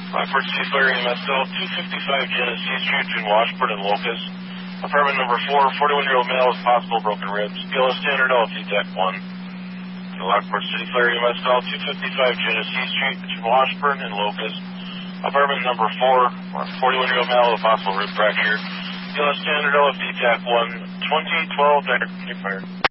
Rockford City Fire EMS call 255 Genesee Street between Washburn and Locust. Apartment number 4, 41-year-old male with possible broken ribs. BLS standard LT Tech 1. Rockford City Fire EMS call 255 Genesee Street between Washburn and Locust. Apartment number 4, 41-year-old male with possible rib fracture. BLS standard LT Tech 1, 2012 Fire.